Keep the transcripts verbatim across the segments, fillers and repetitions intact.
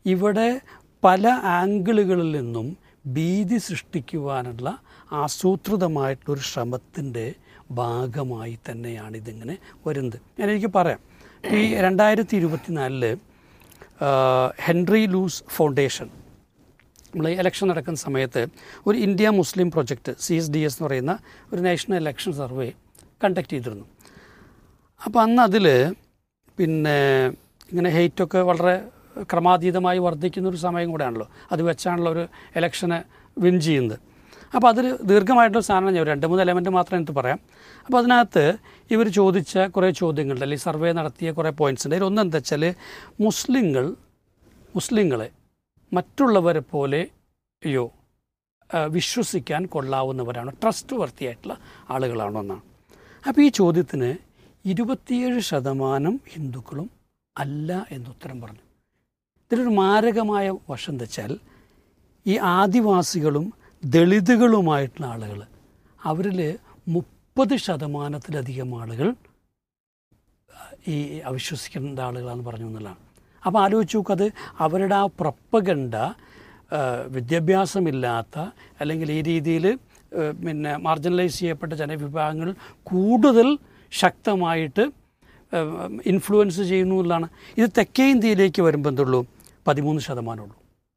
ഇവിടെ പല ആംഗിളുകളിൽ നിന്നും ഭീതി സൃഷ്ടിക്കുവാനുള്ള ആസൂത്രിതമായിട്ടൊരു ശ്രമത്തിൻ്റെ ഭാഗമായി തന്നെയാണ് ഇതിങ്ങനെ വരുന്നത്. ഞാൻ എനിക്ക് പറയാം, ഈ രണ്ടായിരത്തി ഇരുപത്തിനാലില് ഹെൻറി ലൂസ് ഫൗണ്ടേഷൻ നമ്മൾ ഇലക്ഷൻ നടക്കുന്ന സമയത്ത് ഒരു India Muslim project C S D S എന്ന് പറയുന്ന ഒരു നാഷണൽ ഇലക്ഷൻ സർവേ കണ്ടക്ട് ചെയ്തിരുന്നു. അപ്പോൾ അന്ന് അതിൽ പിന്നെ ഇങ്ങനെ ഹെയ്റ്റൊക്കെ വളരെ ക്രമാതീതമായി വർദ്ധിക്കുന്നൊരു സമയം കൂടെയാണല്ലോ, അത് വെച്ചാണല്ലോ ഒരു ഇലക്ഷനെ വിൻ ചെയ്യുന്നത്. അപ്പോൾ അതിൽ ദീർഘമായിട്ടുള്ള സാധനം ഞാൻ രണ്ട് മൂന്ന് എലമെൻറ്റ് മാത്രം എനിക്ക് പറയാം. അപ്പോൾ അതിനകത്ത് ഇവർ ചോദിച്ച കുറേ ചോദ്യങ്ങളുണ്ട്, അല്ലെങ്കിൽ സർവേ നടത്തിയ കുറേ പോയിൻറ്റ്സ് ഉണ്ട്. അതിലൊന്ന് എന്താ വെച്ചാൽ മുസ്ലിങ്ങൾ മുസ്ലിങ്ങളെ മറ്റുള്ളവരെ പോലെയോ വിശ്വസിക്കാൻ കൊള്ളാവുന്നവരാണോ, ട്രസ്റ്റ് വർത്തിയായിട്ടുള്ള ആളുകളാണോ എന്നാണ്. അപ്പോൾ ഈ ചോദ്യത്തിന് ഇരുപത്തിയേഴ് ശതമാനം ഹിന്ദുക്കളും അല്ല എന്നുത്തരം പറഞ്ഞു. ഇതിലൊരു മാരകമായ വശം എന്താ വെച്ചാൽ ഈ ആദിവാസികളും ദളിതുകളുമായിട്ടുള്ള ആളുകൾ, അവരിൽ മുപ്പത് ശതമാനത്തിലധികം ആളുകൾ ഈ അവിശ്വസിക്കേണ്ട ആളുകളാണെന്ന് പറഞ്ഞു എന്നുള്ളതാണ്. അപ്പോൾ ആലോചിച്ച് നോക്കുക, അത് അവരുടെ ആ പ്രപ്പഗണ്ട വിദ്യാഭ്യാസമില്ലാത്ത അല്ലെങ്കിൽ ഈ രീതിയിൽ പിന്നെ മാർജിനലൈസ് ചെയ്യപ്പെട്ട ജനവിഭാഗങ്ങൾ കൂടുതൽ ശക്തമായിട്ട് ഇൻഫ്ലുവൻസ് ചെയ്യുന്നു എന്നുള്ളതാണ്. ഇത് തെക്കേ ഇന്ത്യയിലേക്ക് വരുമ്പോൾ എന്തുള്ളൂ, പതിമൂന്ന് ശതമാനമുള്ളൂ.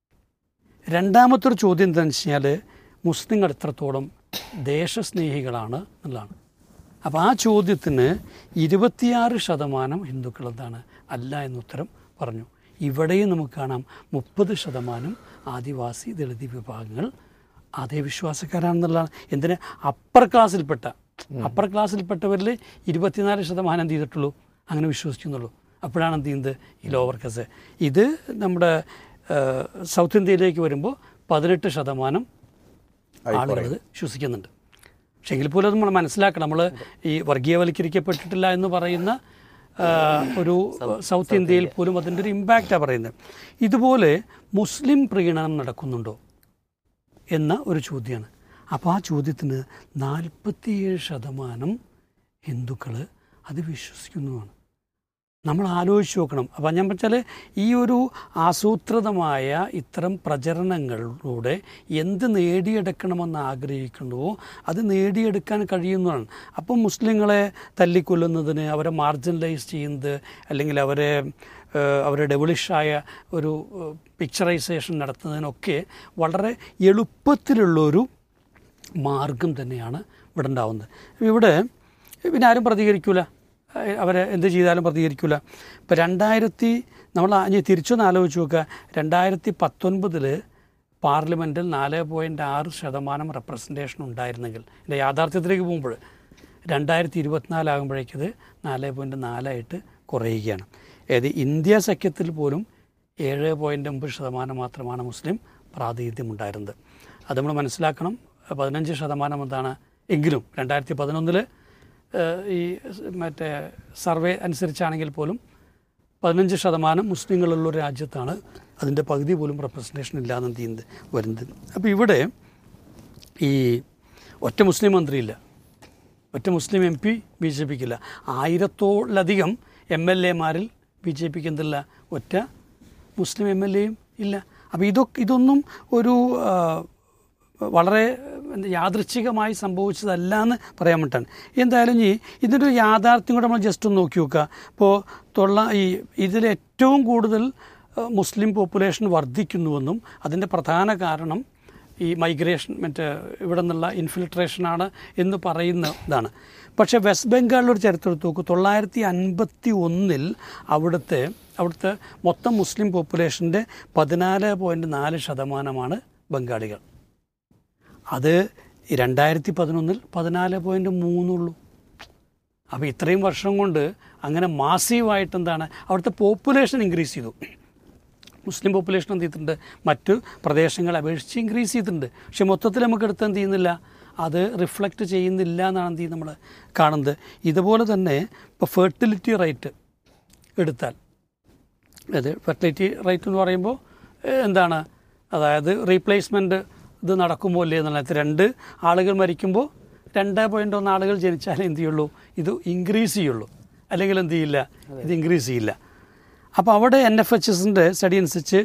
രണ്ടാമത്തെ ഒരു ചോദ്യം എന്താണെന്ന് വെച്ച് കഴിഞ്ഞാൽ മുസ്ലിങ്ങൾ എത്രത്തോളം ദേശസ്നേഹികളാണ് എന്നുള്ളതാണ്. അപ്പോൾ ആ ചോദ്യത്തിന് ഇരുപത്തിയാറ് ശതമാനം ഹിന്ദുക്കൾ എന്താണ് അല്ല എന്നുത്തരം പറഞ്ഞു. ഇവിടെയും നമുക്ക് കാണാം മുപ്പത് ശതമാനം ആദിവാസി ദളിത് വിഭാഗങ്ങൾ അതേ വിശ്വാസക്കാരാണെന്നുള്ളതാണ്. എന്തിന് അപ്പർ ക്ലാസ്സിൽപ്പെട്ട അപ്പർ ക്ലാസ്സിൽപ്പെട്ടവരിൽ ഇരുപത്തിനാല് ശതമാനം എന്ത് ചെയ്തിട്ടുള്ളൂ, അങ്ങനെ വിശ്വസിക്കുന്നുള്ളൂ. അപ്പോഴാണ് എന്ത് ചെയ്യുന്നത് ഈ ലോവർ ക്ലാസ്. ഇത് നമ്മുടെ സൗത്ത് ഇന്ത്യയിലേക്ക് വരുമ്പോൾ പതിനെട്ട് ശതമാനം ആളുകൾ വിശ്വസിക്കുന്നുണ്ട്. പക്ഷെ എങ്കിൽ പോലും അത് നമ്മൾ മനസ്സിലാക്കണം, നമ്മൾ ഈ വർഗീയവൽക്കരിക്കപ്പെട്ടിട്ടില്ല എന്ന് പറയുന്ന ഒരു സൗത്ത് ഇന്ത്യയിൽ പോലും അതിൻ്റെ ഒരു ഇമ്പാക്റ്റാണ് പറയുന്നത്. ഇതുപോലെ മുസ്ലിം പ്രീണനം നടക്കുന്നുണ്ടോ എന്ന ഒരു ചോദ്യമാണ്. അപ്പോൾ ആ ചോദ്യത്തിന് നാൽപ്പത്തിയേഴ് ശതമാനം ഹിന്ദുക്കൾ അത് വിശ്വസിക്കുന്നതാണ്. നമ്മൾ ആലോചിച്ച് നോക്കണം. അപ്പം ഞാൻ വെച്ചാൽ ഈ ഒരു ആസൂത്രിതമായ ഇത്തരം പ്രചരണങ്ങളിലൂടെ എന്ത് നേടിയെടുക്കണമെന്ന് ആഗ്രഹിക്കുന്നുവോ അത് നേടിയെടുക്കാൻ കഴിയുന്നതാണ്. അപ്പം മുസ്ലിങ്ങളെ തല്ലിക്കൊല്ലുന്നതിന്, അവരെ മാർജിനലൈസ് ചെയ്യുന്നത്, അല്ലെങ്കിൽ അവരെ അവരുടെ ഡെവലിഷായ ഒരു പിക്ചറൈസേഷൻ നടത്തുന്നതിനൊക്കെ വളരെ എളുപ്പത്തിലുള്ളൊരു മാർഗം തന്നെയാണ് ഇവിടെ ഉണ്ടാവുന്നത്. ഇവിടെ പിന്നെ ആരും പ്രതികരിക്കില്ല, അവരെ എന്ത് ചെയ്താലും പ്രതികരിക്കില്ല. ഇപ്പോൾ രണ്ടായിരത്തി നമ്മൾ ഇനി തിരിച്ചൊന്ന് ആലോചിച്ച് നോക്കുക, രണ്ടായിരത്തി പത്തൊൻപതിൽ പാർലമെൻറ്റിൽ നാല് പോയിൻറ്റ് ആറ് ശതമാനം റെപ്രസെൻറ്റേഷൻ ഉണ്ടായിരുന്നെങ്കിൽ ഇതിൻ്റെ യാഥാർത്ഥ്യത്തിലേക്ക് പോകുമ്പോൾ രണ്ടായിരത്തി ഇരുപത്തിനാലാകുമ്പോഴേക്കത് നാല് പോയിൻറ്റ് നാലായിട്ട് കുറയുകയാണ്. അതായത് ഇന്ത്യ സഖ്യത്തിൽ പോലും ഏഴ് പോയിൻറ്റ് ഒമ്പത് ശതമാനം മാത്രമാണ് മുസ്ലിം പ്രാതിനിധ്യം ഉണ്ടായിരുന്നത്. അത് നമ്മൾ മനസ്സിലാക്കണം. പതിനഞ്ച് ശതമാനം എന്താണ് എങ്കിലും രണ്ടായിരത്തി പതിനൊന്നിൽ ഈ മറ്റേ സർവേ അനുസരിച്ചാണെങ്കിൽ പോലും പതിനഞ്ച് ശതമാനം മുസ്ലിങ്ങളുള്ള രാജ്യത്താണ് അതിൻ്റെ പകുതി പോലും റെപ്രസെൻറ്റേഷൻ ഇല്ലാതെ എന്ത് ചെയ്യുന്നത് വരുന്നത്. അപ്പോൾ ഇവിടെ ഈ ഒറ്റ മുസ്ലിം മന്ത്രിയില്ല, ഒറ്റ മുസ്ലിം M P B J പിക്കില്ല, ആയിരത്തോളധികം M L എമാരിൽ B J പിക്ക് എന്തില്ല, ഒറ്റ മുസ്ലിം എം എൽ എയും ഇല്ല. അപ്പോൾ ഇതൊക്കെ ഇതൊന്നും ഒരു വളരെ യാദൃച്ഛികമായി സംഭവിച്ചതല്ല എന്ന് പറയാൻ പറ്റാണ്. എന്തായാലും ഈ ഇതിൻ്റെ ഒരു യാഥാർത്ഥ്യം കൂടെ നമ്മൾ ജസ്റ്റ് ഒന്ന് നോക്കി നോക്കുക. ഇപ്പോൾ തൊള്ള ഈ ഇതിൽ ഏറ്റവും കൂടുതൽ മുസ്ലിം പോപ്പുലേഷൻ വർദ്ധിക്കുന്നുവെന്നും അതിൻ്റെ പ്രധാന കാരണം ഈ മൈഗ്രേഷൻ മറ്റേ ഇവിടെ നിന്നുള്ള ഇൻഫിൽട്രേഷനാണ് എന്ന് പറയുന്നതാണ്. പക്ഷേ വെസ്റ്റ് ബംഗാളിലൊരു ചരിത്രം എടുത്ത് നോക്കൂ. തൊള്ളായിരത്തി അൻപത്തി ഒന്നിൽ അവിടുത്തെ അവിടുത്തെ മൊത്തം മുസ്ലിം പോപ്പുലേഷൻ്റെ പതിനാല് പോയിൻറ്റ് നാല് ശതമാനമാണ് ബംഗാളികൾ. അത് രണ്ടായിരത്തി പതിനൊന്നിൽ പതിനാല് പോയിൻറ്റ് മൂന്നുള്ളൂ. അപ്പോൾ ഇത്രയും വർഷം കൊണ്ട് അങ്ങനെ മാസീവായിട്ട് എന്താണ് അവിടുത്തെ പോപ്പുലേഷൻ ഇൻക്രീസ് ചെയ്തു. മുസ്ലിം പോപ്പുലേഷൻ എന്ത് ചെയ്തിട്ടുണ്ട്, മറ്റു പ്രദേശങ്ങളെ അപേക്ഷിച്ച് ഇൻക്രീസ് ചെയ്തിട്ടുണ്ട്. പക്ഷെ മൊത്തത്തിൽ നമുക്ക് എടുത്ത് എന്ത് ചെയ്യുന്നില്ല, അത് റിഫ്ലക്റ്റ് ചെയ്യുന്നില്ല എന്നാണ് എന്ത് ചെയ്യും നമ്മൾ കാണുന്നത്. ഇതുപോലെ തന്നെ ഇപ്പോൾ ഫെർട്ടിലിറ്റി റേറ്റ് എടുത്താൽ, അതായത് ഫെർട്ടിലിറ്റി റേറ്റ് എന്ന് പറയുമ്പോൾ എന്താണ്, അതായത് റീപ്ലേസ്മെൻറ്റ് ഇത് നടക്കുമോ ഇല്ലേ എന്നുള്ളത്. രണ്ട് ആളുകൾ മരിക്കുമ്പോൾ രണ്ട് പോയിൻ്റ് ഒന്ന് ആളുകൾ ജനിച്ചാലേ എന്ത് ചെയ്യുള്ളൂ, ഇത് ഇൻക്രീസ് ചെയ്യുള്ളൂ, അല്ലെങ്കിൽ എന്ത് ചെയ്യില്ല, ഇത് ഇൻക്രീസ് ചെയ്യില്ല. അപ്പോൾ അവിടെ എൻ എഫ് എച്ച് എസിൻ്റെ സ്റ്റഡി അനുസരിച്ച്